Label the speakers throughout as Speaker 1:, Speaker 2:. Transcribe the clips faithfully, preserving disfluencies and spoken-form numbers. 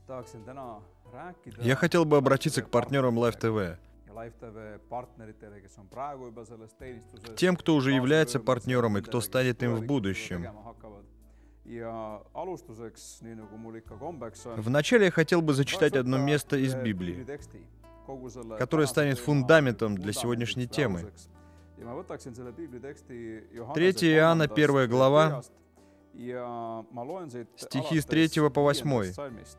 Speaker 1: Я хотел бы обратиться к партнерам Live ти ви, к тем, кто уже является партнером и кто станет им в будущем. Вначале я хотел бы зачитать одно место из Библии, которое станет фундаментом для сегодняшней темы. третье Иоанна, первая глава, стихи с третьего по восьмой.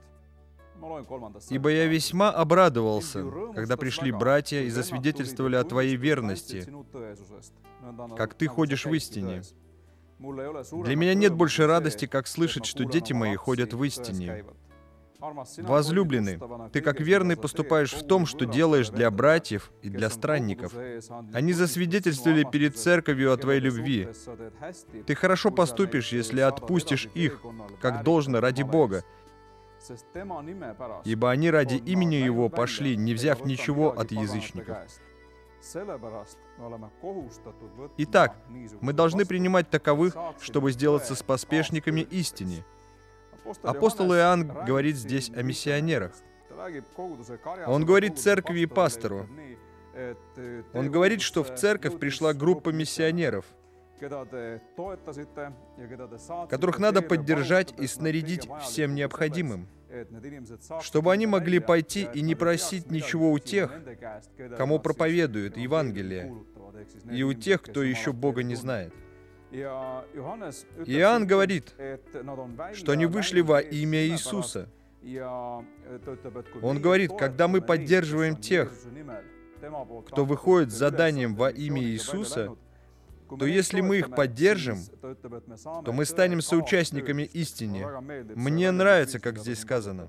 Speaker 1: «Ибо я весьма обрадовался, когда пришли братья и засвидетельствовали о твоей верности, как ты ходишь в истине. Для меня нет больше радости, как слышать, что дети мои ходят в истине. Возлюбленный, ты как верный поступаешь в том, что делаешь для братьев и для странников. Они засвидетельствовали перед церковью о твоей любви. Ты хорошо поступишь, если отпустишь их, как должно ради Бога, ибо они ради имени Его пошли, не взяв ничего от язычников. Итак, мы должны принимать таковых, чтобы сделаться споспешниками истине». Апостол Иоанн говорит здесь о миссионерах. Он говорит церкви и пастору. Он говорит, что в церковь пришла группа миссионеров, которых надо поддержать и снарядить всем необходимым, чтобы они могли пойти и не просить ничего у тех, кому проповедуют Евангелие, и у тех, кто еще Бога не знает. Иоанн говорит, что они вышли во имя Иисуса. Он говорит, когда мы поддерживаем тех, кто выходит с заданием во имя Иисуса, то если мы их поддержим, то мы станем соучастниками истины. Мне нравится, как здесь сказано.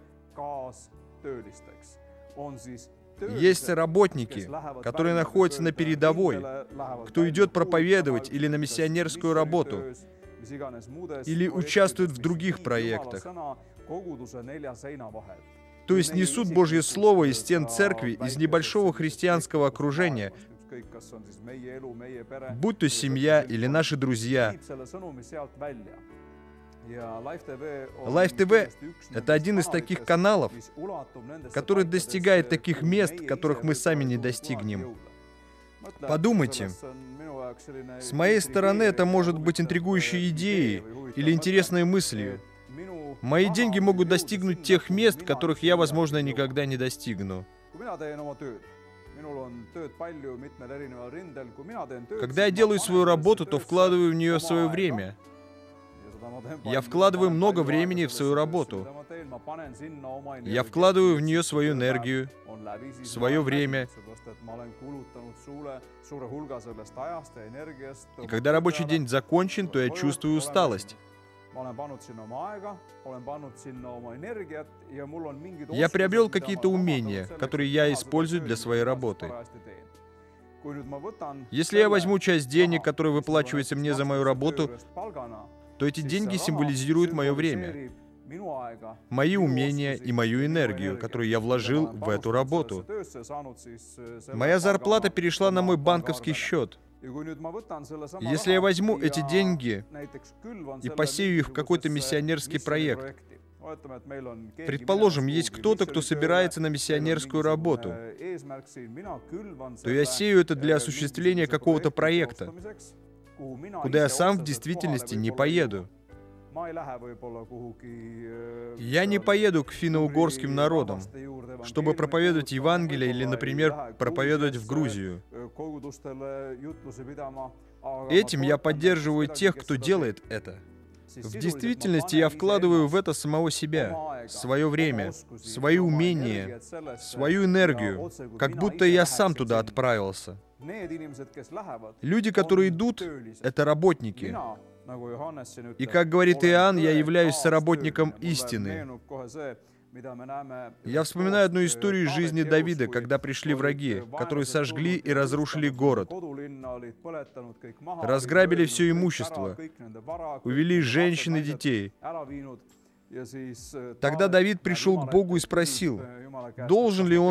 Speaker 1: Есть работники, которые находятся на передовой, кто идет проповедовать или на миссионерскую работу, или участвует в других проектах. То есть несут Божье Слово из стен церкви, из небольшого христианского окружения, будь то семья или наши друзья. Live ти ви — это один из таких каналов, который достигает таких мест, которых мы сами не достигнем. Подумайте, с моей стороны это может быть интригующей идеей или интересной мыслью. Мои деньги могут достигнуть тех мест, которых я, возможно, никогда не достигну. Когда я делаю свою работу, то вкладываю в нее свое время. Я вкладываю много времени в свою работу. Я вкладываю в нее свою энергию, свое время. И когда рабочий день закончен, то я чувствую усталость. Я приобрел какие-то умения, которые я использую для своей работы. Если я возьму часть денег, которые выплачиваются мне за мою работу, то эти деньги символизируют мое время, мои умения и мою энергию, которую я вложил в эту работу. Моя зарплата перешла на мой банковский счет. Если я возьму эти деньги и посею их в какой-то миссионерский проект, предположим, есть кто-то, кто собирается на миссионерскую работу, то я сею это для осуществления какого-то проекта, куда я сам в действительности не поеду. Я не поеду к финно-угорским народам, чтобы проповедовать Евангелие или, например, проповедовать в Грузию. Этим я поддерживаю тех, кто делает это. В действительности я вкладываю в это самого себя, свое время, свои умения, свою энергию, как будто я сам туда отправился. Люди, которые идут, это работники. И, как говорит Иоанн, я являюсь соработником истины. Я вспоминаю одну историю из жизни Давида, когда пришли враги, которые сожгли и разрушили город, разграбили все имущество, увели женщин и детей. Тогда Давид пришел к Богу и спросил, должен ли он